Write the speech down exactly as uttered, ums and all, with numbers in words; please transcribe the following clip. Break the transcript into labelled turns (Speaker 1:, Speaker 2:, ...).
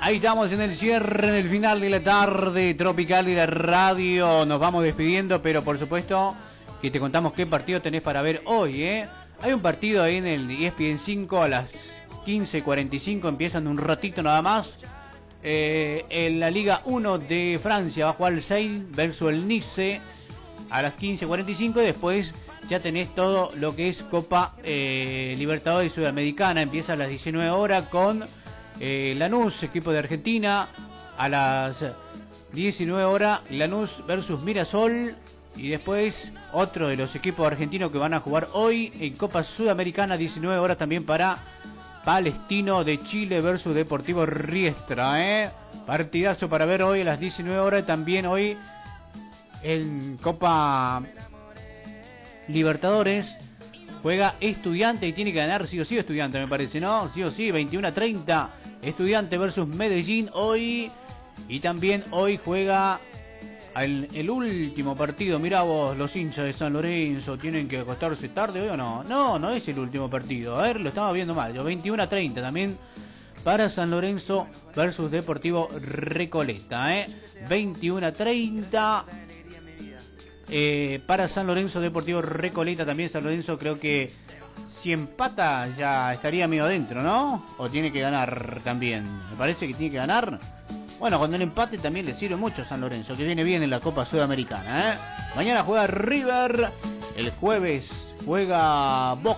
Speaker 1: Ahí estamos en el cierre, en el final de la tarde tropical de la radio. Nos vamos despidiendo, pero por supuesto que te contamos qué partido tenés para ver hoy, ¿eh? Hay un partido ahí en el E S P N cinco a las quince cuarenta y cinco, empiezan un ratito nada más. Eh, en la Liga uno de Francia va a jugar el Seine versus el Nice a las quince cuarenta y cinco, y después ya tenés todo lo que es Copa eh, Libertadores Sudamericana. Empieza a las diecinueve horas con eh, Lanús, equipo de Argentina. A las diecinueve horas Lanús versus Mirasol. Y después otro de los equipos argentinos que van a jugar hoy en Copa Sudamericana, diecinueve horas también, para Palestino de Chile versus Deportivo Riestra, ¿eh? Partidazo para ver hoy a las diecinueve horas. También hoy en Copa Libertadores juega Estudiante y tiene que ganar sí o sí Estudiante, me parece, ¿no? Sí o sí, veintiuno a treinta, Estudiante versus Medellín hoy. Y también hoy juega el, el último partido. Mirá vos, los hinchas de San Lorenzo tienen que acostarse tarde hoy o no. No, no es el último partido. A ver, lo estaba viendo mal. veintiuno a treinta también para San Lorenzo versus Deportivo Recoleta, ¿eh? veintiuno a treinta eh, para San Lorenzo, Deportivo Recoleta. También San Lorenzo, creo que si empata ya estaría medio adentro, ¿no? O tiene que ganar también. Me parece que tiene que ganar. Bueno, cuando el empate también le sirve mucho a San Lorenzo, que viene bien en la Copa Sudamericana, ¿eh? Mañana juega River, el jueves juega Boca.